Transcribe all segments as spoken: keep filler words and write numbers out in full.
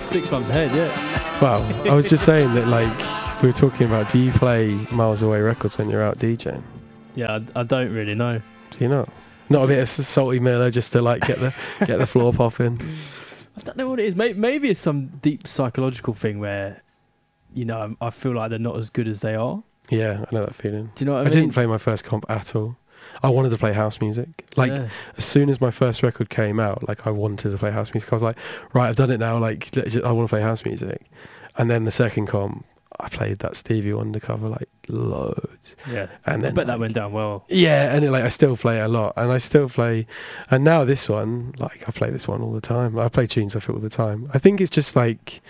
Six months ahead, yeah. Well, I was just saying that, like, we were talking about, do you play Miles Away records when you're out DJing? Yeah, I, I don't really know. Do you not? Not a bit of salty Miller just to, like, get the get the floor popping? I don't know what it is. Maybe, maybe it's some deep psychological thing where, you know, I feel like they're not as good as they are. Yeah, I know that feeling. Do you know what I, I mean? didn't play my first comp at all. I wanted to play house music. Like, Yeah. as soon as my first record came out, like, I wanted to play house music. I was like, right, I've done it now. Like, let's just- I want to play house music. And then the second comp, I played that Stevie Wonder cover, like, loads. Yeah. And then, I bet that like, went down well. Yeah, and it, like, I still play it a lot, and I still play, and now this one, like, I play this one all the time. I play tunes I feel all the time. I think it's just like,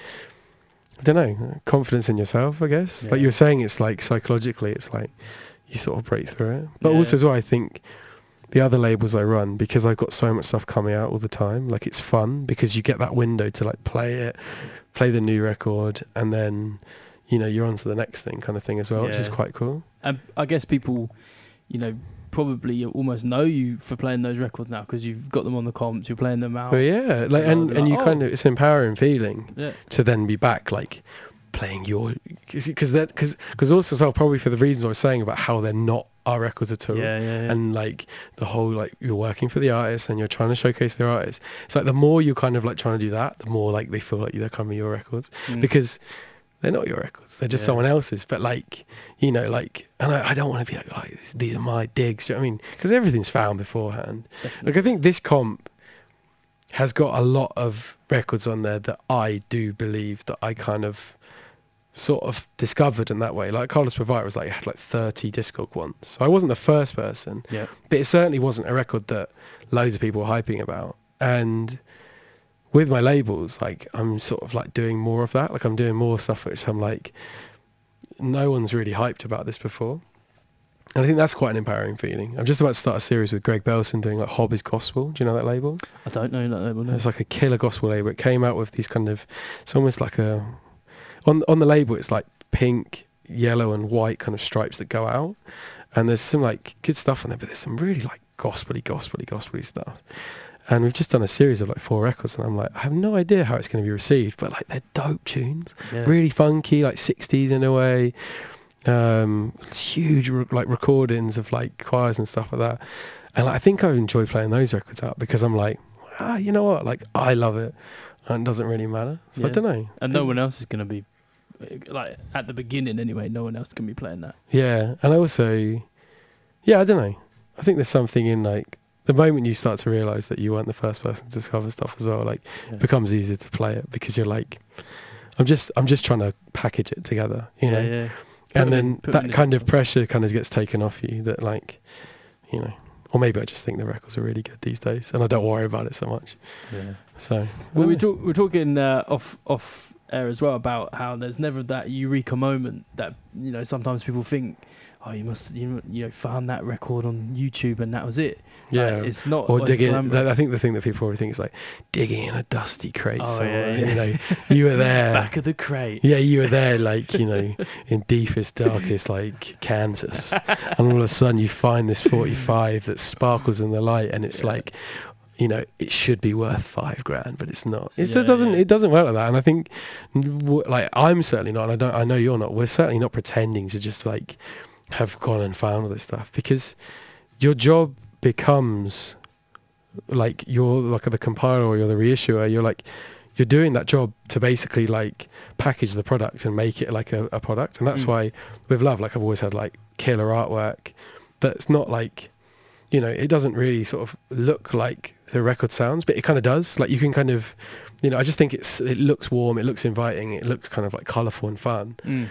I don't know, confidence in yourself, I guess. Yeah. Like you were saying, it's like psychologically, it's like you sort of break through it. But Yeah. also as well, I think the other labels I run, because I've got so much stuff coming out all the time, like it's fun because you get that window to like play it, play the new record, and then, you know, you're on to the next thing kind of thing as well, which is Yeah. quite cool. And I guess people, you know, probably almost know you for playing those records now because you've got them on the comps, you're playing them out. But yeah, like, So and, they're and you like, kind "Oh." of, it's an empowering feeling Yeah. to then be back, like playing your, because that, because because also as well, probably for the reasons I was saying about how they're not our records at all. Yeah, yeah, yeah. And like the whole, like you're working for the artist and you're trying to showcase their artist. It's like the more you're kind of like trying to do that, the more like they feel like they're coming your records Mm. because they're not your records. They're just Yeah. someone else's. But like, you know, like, and I, I don't want to be like, like, these are my digs. Do you know what I mean? Because everything's found beforehand. Like I think this comp has got a lot of records on there that I do believe that I kind of sort of discovered in that way. Like Carlos Provide was like, had like thirty Discog ones. So I wasn't the first person, Yeah. but it certainly wasn't a record that loads of people were hyping about. And with my labels, like I'm sort of like doing more of that. Like I'm doing more stuff which I'm like, no one's really hyped about this before. And I think that's quite an empowering feeling. I'm just about to start a series with Greg Belson doing like Hobby's Gospel. Do you know that label? I don't know that label. No. It's like a killer gospel label. It came out with these kind of, it's almost like a, on on the label it's like pink, yellow and white kind of stripes that go out. And there's some like good stuff on there, but there's some really like gospely, gospely, gospely stuff. And we've just done a series of like four records and I'm like, I have no idea how it's going to be received, but like they're dope tunes. Yeah. Really funky, like sixties in a way. Um, it's huge re- like recordings of like choirs and stuff like that. And like, I think I enjoy playing those records out because I'm like, ah, you know what? Like I love it, and it doesn't really matter. So I Yeah. don't know. And no one else is going to be, like, at the beginning anyway, no one else can be playing that. Yeah, and also, yeah, I don't know. I think there's something in like the moment you start to realise that you weren't the first person to discover stuff as well. Like, Yeah. it becomes easier to play it because you're like, I'm just, I'm just trying to package it together, you know. Yeah, yeah. Put And them in- then put them that in kind it. of pressure kind of gets taken off you. That like, you know, or maybe I just think the records are really good these days, and I don't worry about it so much. Yeah. So Well, we yeah. talk, we're talking uh, off off air as well about how there's never that eureka moment that, you know, sometimes people think, oh, you must you, you know found that record on YouTube and that was it. Yeah. Like, it's not. Or always digging. glamorous. I think the thing that people always think is like digging in a dusty crate Oh, somewhere. yeah, yeah. You know, you were there. Back of the crate. Yeah, you were there, like, you know, in deepest, darkest, like, Kansas. And all of a sudden you find this forty-five that sparkles in the light and it's Yeah. like, you know, it should be worth five grand, but it's not. It Yeah, just doesn't, yeah. it doesn't work like that. And I think, w- like, I'm certainly not, and I don't, I know you're not, we're certainly not pretending to just, like, have gone and found all this stuff, because your job becomes, like, you're, like, the compiler or you're the reissuer, you're, like, you're doing that job to basically like package the product and make it like a, a product. And that's Mm. why with Love, like I've always had like killer artwork, but it's not like, you know, it doesn't really sort of look like the record sounds, but it kind of does. Like you can kind of, you know, I just think it's, it looks warm, it looks inviting, it looks kind of like colourful and fun. Mm.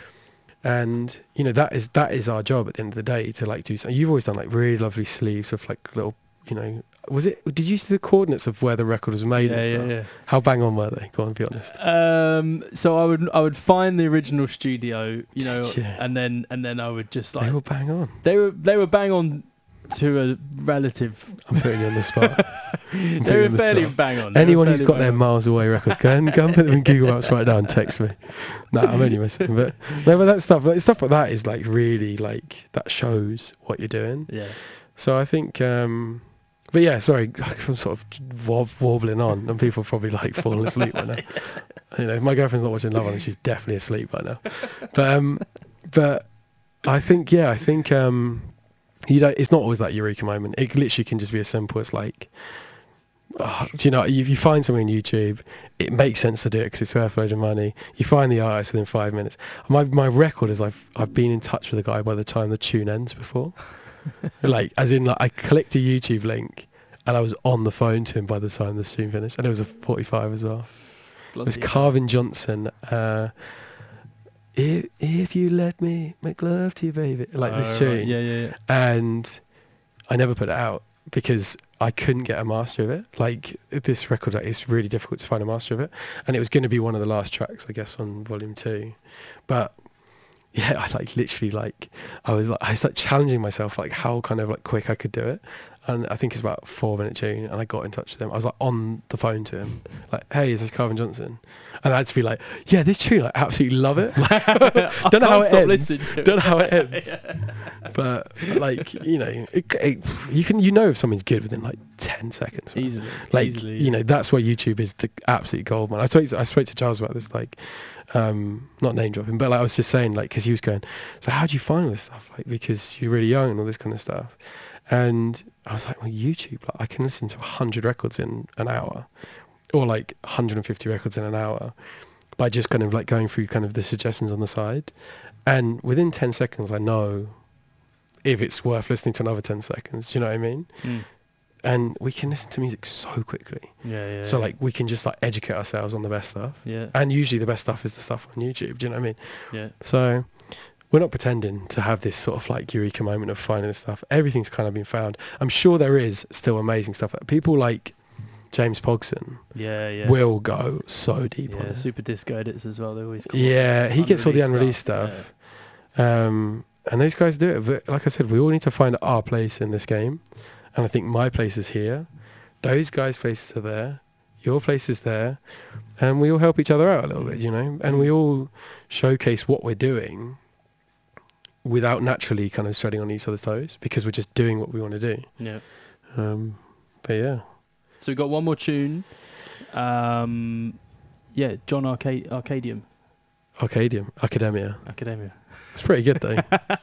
And, you know, that is, that is our job at the end of the day, to like do something. You've always done like really lovely sleeves with like little, you know, was it, did you see the coordinates of where the record was made and Yeah, stuff? yeah, yeah. How bang on were they? Go on, be honest. Um, so I would I would find the original studio, you know, Did you? and then and then I would just like They were bang on. they were they were bang on to a relative. I'm putting you on the spot. I'm putting They you were on the fairly spot. bang on. They were Anyone who's fairly got bang their on. miles away records, go and go and put them in Google Maps right now and text me. No, I'm only messing. But no, but that stuff, like stuff like that, is like really like that shows what you're doing. Yeah. So I think, um, But yeah, sorry, I'm sort of wob- wobbling on, and people are probably like falling asleep right now. You know, if my girlfriend's not watching Love Island, she's definitely asleep by now. But um, but I think yeah, I think um, you know, it's not always that eureka moment. It literally can just be as simple as like, oh, do you know, if you find something on YouTube, it makes sense to do it because it's worth a load of money. You find the artist within five minutes. My my record is I've I've been in touch with a guy by the time the tune ends before. Like, as in, like, I clicked a YouTube link and I was on the phone to him by the time the tune finished, and it was a forty-five as well. Bloody It was hell. Carvin Johnson. Uh, if if you let me make love to you, baby, like this Oh, tune. right. Yeah, yeah, yeah. And I never put it out because I couldn't get a master of it. Like, this record, like, it's really difficult to find a master of it, and it was going to be one of the last tracks, I guess, on volume two. But yeah, I like literally like I was like I was like challenging myself, like how kind of like quick I could do it. And I think it's about four minute tune, and I got in touch with him. I was like on the phone to him, like, "Hey, is this Carvin Johnson?" And I had to be like, "Yeah, this tune, I absolutely love it." Like, don't know how it ends. Don't know how it ends. But like, you know, it, it, you can you know if something's good within like ten seconds. Right? Easily. Like, easily, you know, that's why YouTube is the absolute gold mine. I spoke to, I spoke to Charles about this, like, um, not name dropping, but like I was just saying, like, because he was going, "So how do you find all this stuff? Like, because you're really young and all this kind of stuff." And I was like, well, YouTube, like, I can listen to one hundred records in an hour, or like one hundred fifty records in an hour, by just kind of like going through kind of the suggestions on the side. And within ten seconds, I know if it's worth listening to another ten seconds. Do you know what I mean? Mm. And we can listen to music so quickly. Yeah, yeah. So yeah. like we can just like educate ourselves on the best stuff. Yeah. And usually the best stuff is the stuff on YouTube. Do you know what I mean? Yeah. So we're not pretending to have this sort of like eureka moment of finding this stuff. Everything's kind of been found. I'm sure there is still amazing stuff. People like James Pogson Yeah, yeah. will go so deep on Yeah, it. super disco edits as well. They always come Yeah, up he gets all the unreleased unreleased stuff. Um, and those guys do it. But like I said, we all need to find our place in this game. And I think my place is here. Those guys' places are there. Your place is there. And we all help each other out a little bit, you know. And we all showcase what we're doing without naturally kind of treading on each other's toes, because we're just doing what we want to do. Yeah. Um, but yeah. So we've got one more tune. Um, yeah, John Arcade Arcadium. Arcadium. Academia. Academia. It's pretty good though.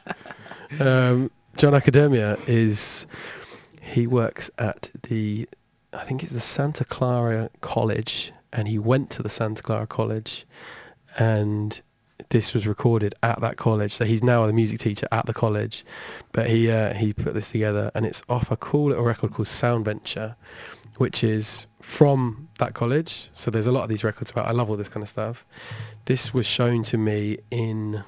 um, John Academia is, he works at the, I think it's the Santa Clara College, and he went to the Santa Clara College, and this was recorded at that college. So he's now the music teacher at the college, but he uh, he put this together, and it's off a cool little record called Sound Venture, which is from that college. So there's a lot of these records about. I love all this kind of stuff. This was shown to me in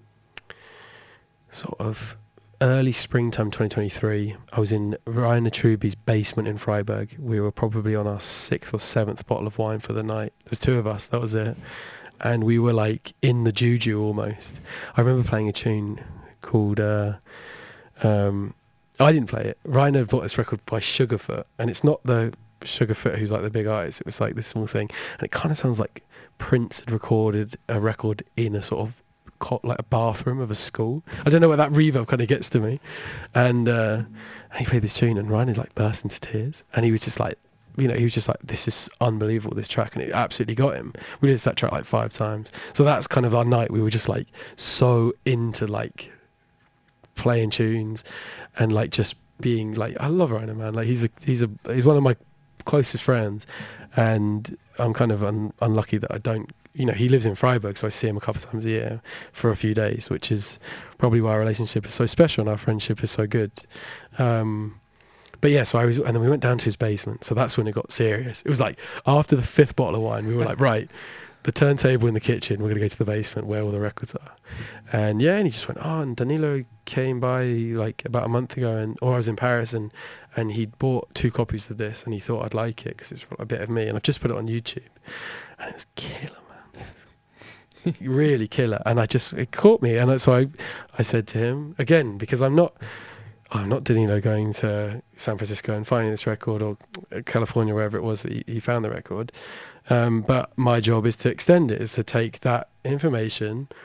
sort of early springtime twenty twenty-three. I was in Ryan Natrubi's basement in Freiburg. We were probably on our sixth or seventh bottle of wine for the night. There was two of us, that was it. And we were like in the juju almost. I remember playing a tune called, uh, um, I didn't play it. Ryan had bought this record by Sugarfoot, and it's not the Sugarfoot who's like the big eyes. It was like this small thing. And it kind of sounds like Prince had recorded a record in a sort of co- like a bathroom of a school. I don't know where that reverb kind of gets to me. And, uh, and he played this tune, and Ryan had like burst into tears, and he was just like, you know, he was just like, this is unbelievable, this track, and it absolutely got him. We did that track like five times. So that's kind of our night. We were just like so into like playing tunes and like just being like, I love Ryan, man. Like he's a, he's a, he's one of my closest friends, and I'm kind of un- unlucky that I don't, you know, he lives in Freiburg, so I see him a couple of times a year for a few days, which is probably why our relationship is so special and our friendship is so good. Um, But yeah, so I was, and then we went down to his basement. So that's when it got serious. It was like after the fifth bottle of wine, we were like, right, the turntable in the kitchen, we're going to go to the basement where all the records are. And yeah, and he just went, oh, and Danilo came by like about a month ago, and or I was in Paris, and and he'd bought two copies of this, and he thought I'd like it because it's a bit of me, and I've just put it on YouTube, and it was killer, man. Really killer. And I just, it caught me, and so I, I said to him again, because I'm not. I'm not Danilo going to San Francisco and finding this record, or California, wherever it was that he, he found the record. Um, but my job is to extend it, is to take that information,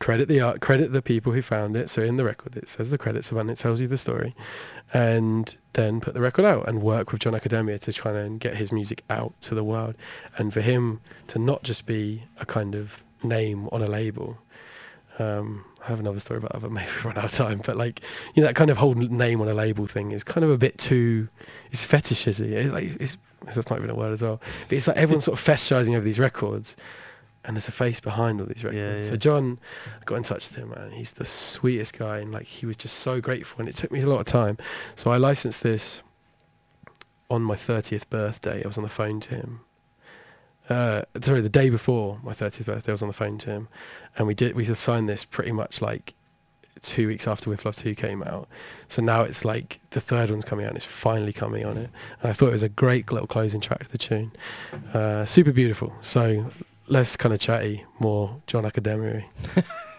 credit the art, credit the people who found it. So in the record, it says the credits of and it tells you the story, and then put the record out and work with John Academia to try and get his music out to the world, and for him to not just be a kind of name on a label. Um, I have another story about that, but maybe we run out of time. But like, you know, that kind of whole name on a label thing is kind of a bit too, it's fetishy. It's like, it's, that's not even a word as well. But it's like everyone's sort of fetishizing over these records, and there's a face behind all these records. Yeah, yeah. So John, I got in touch with him, man. He's the sweetest guy, and like he was just so grateful. And it took me a lot of time. So I licensed this on my thirtieth birthday. I was on the phone to him. Uh, sorry, the day before my thirtieth birthday, I was on the phone to him, and we did we signed this pretty much like two weeks after With Love two came out. So now it's like the third one's coming out, and it's finally coming on it. And I thought it was a great little closing track to the tune. Uh, super beautiful. So less kind of chatty, more John Academia.